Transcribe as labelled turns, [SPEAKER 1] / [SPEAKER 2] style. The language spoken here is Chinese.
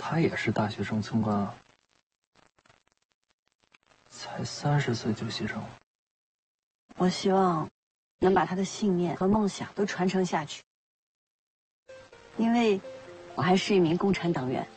[SPEAKER 1] 他也是大学生村官啊，才30岁就牺牲了。
[SPEAKER 2] 我希望能把他的信念和梦想都传承下去，因为我还是一名共产党员。